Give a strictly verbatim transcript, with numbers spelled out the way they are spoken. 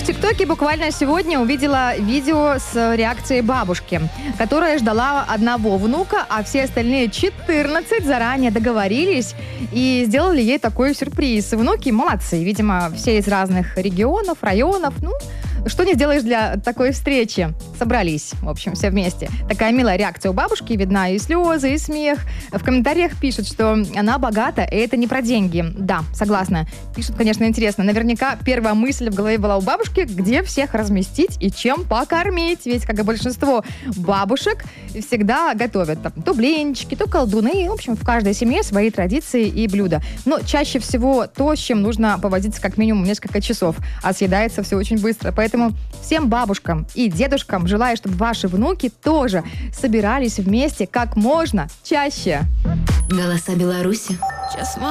В ТикТоке буквально сегодня увидела видео с реакцией бабушки, которая ждала одного внука, а все остальные четырнадцать заранее договорились и сделали ей такой сюрприз. Внуки молодцы, видимо, все из разных регионов, районов, ну, что не сделаешь для такой встречи. Собрались, в общем, все вместе. Такая милая реакция у бабушки, видна и слезы, и смех. В комментариях пишут, что она богата, и это не про деньги. Да, согласна. Пишут, конечно, интересно. Наверняка первая мысль в голове была у бабушки, где всех разместить и чем покормить. Ведь, как и большинство бабушек, всегда готовят там, то блинчики, то колдуны. В общем, в каждой семье свои традиции и блюда. Но чаще всего то, с чем нужно повозиться как минимум несколько часов, а съедается все очень быстро. Поэтому Поэтому всем бабушкам и дедушкам желаю, чтобы ваши внуки тоже собирались вместе как можно чаще. Голоса Беларуси.